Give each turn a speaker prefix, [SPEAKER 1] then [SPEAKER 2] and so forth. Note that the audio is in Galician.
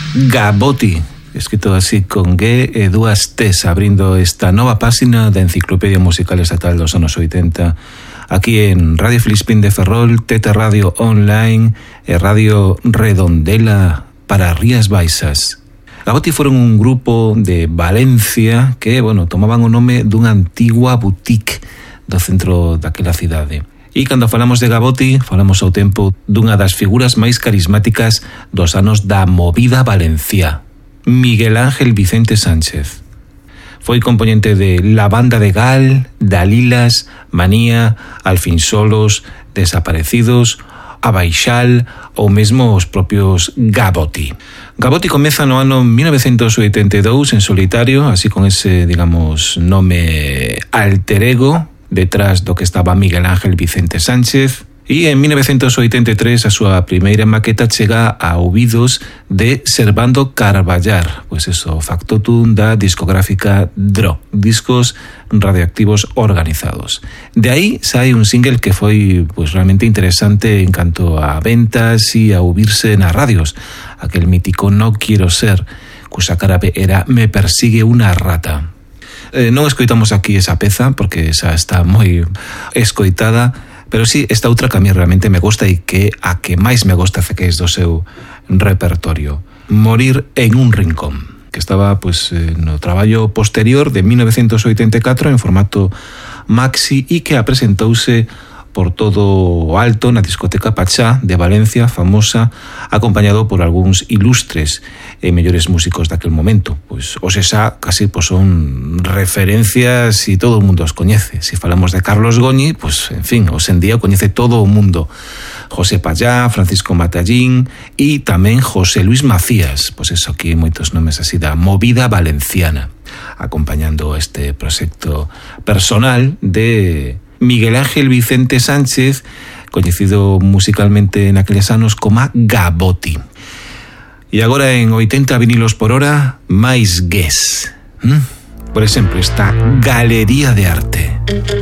[SPEAKER 1] Gaboti, escrito así con G e dúas T's, abrindo esta nova páxina da Enciclopedia Musical Estatal dos anos 80 aquí en Radio Filispín de Ferrol, Teta Radio Online e Radio Redondela para Rías Baixas. Gaboti foron un grupo de Valencia que, tomaban o nome dunha antigua boutique do centro daquela cidade. E cando falamos de Gaboti, falamos ao tempo dunha das figuras máis carismáticas dos anos da movida valenciá, Miguel Ángel Vicente Sánchez. Foi componente de La Banda de Gal, Dalilas, Manía, Alfinsolos, Desaparecidos, Abaixal ou mesmo os propios Gaboti. Gaboti comeza no ano 1982 en solitario, así con ese, nome alter ego, detrás do que estaba Miguel Ángel Vicente Sánchez, e en 1983 a súa primeira maqueta chega a ouvidos de Servando Carballar, pois eso, factotum da discográfica DRO, Discos Radioactivos Organizados. De aí sai un single que foi realmente interesante en canto a ventas e a ouvirse nas radios, aquel mítico No Quiero Ser, cuxa cara era Me Persigue Una Rata. Non escoitamos aquí esa peza porque esa está moi escoitada, pero sí, esta outra que a mí realmente me gusta e que a que máis me gusta que é do seu repertorio. Morir en un rincón, que estaba no traballo posterior de 1984 en formato maxi e que apresentouse por todo o alto na discoteca Pachá de Valencia, famosa, acompañado por algúns ilustres e mellores músicos daquel momento. Os esa casi son referencias e todo o mundo os coñece. Se falamos de Carlos Goñi, os en día coñece todo o mundo. José Pallá, Francisco Matallín e tamén José Luis Macías, eso aquí moitos nomes así da movida valenciana, acompañando este proxecto personal de Miguel Ángel Vicente Sánchez, coñecido musicalmente naqueles anos como Gaboti. E agora en 80 vinilos por hora, máis guess. Por exemplo, esta Galería de Arte.